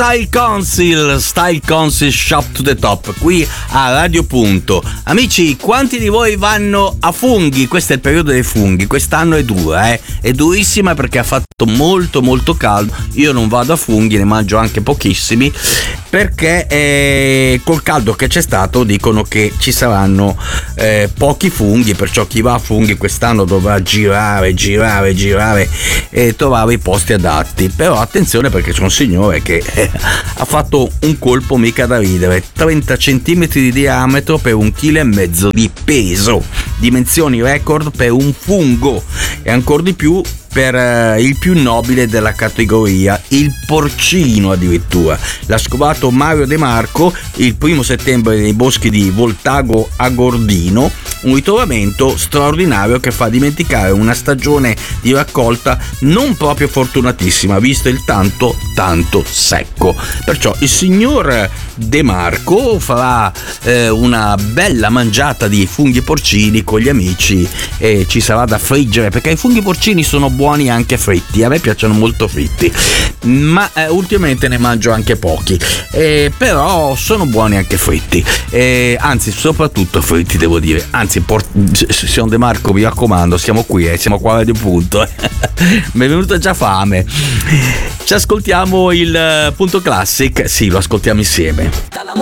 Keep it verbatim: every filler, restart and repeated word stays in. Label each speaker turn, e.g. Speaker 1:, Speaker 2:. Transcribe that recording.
Speaker 1: Style Council, Style Council Shop to the Top, qui a Radio Punto. Amici, quanti di voi vanno a funghi? Questo è il periodo dei funghi, quest'anno è dura, eh? È durissima perché ha fatto molto molto caldo. Io non vado a funghi, ne mangio anche pochissimi, perché eh, col caldo che c'è stato dicono che ci saranno eh, pochi funghi, perciò chi va a funghi quest'anno dovrà girare, girare, girare e trovare i posti adatti. Però attenzione, perché c'è un signore che eh, ha fatto un colpo mica da ridere: trenta centimetri di diametro per un chilo e mezzo di peso, dimensioni record per un fungo, e ancora di più per eh, il più nobile della categoria, il porcino addirittura. L'ha scovato Mario De Marco il primo settembre nei boschi di Voltago a Gordino, un ritrovamento straordinario che fa dimenticare una stagione di raccolta non proprio fortunatissima, visto il tanto tanto secco. Perciò il signor De Marco farà eh, una bella mangiata di funghi porcini con gli amici, e ci sarà da friggere, perché i funghi porcini sono buoni anche fritti. A me piacciono molto fritti, ma eh, ultimamente ne mangio anche pochi, eh, però sono buoni anche fritti, eh, anzi soprattutto fritti devo dire. Anzi, port- signor De Marco, mi raccomando, siamo qui, eh, siamo qua a Radio Punto. Mi è venuta già fame. Ci ascoltiamo il Punto Classic, sì, lo ascoltiamo insieme.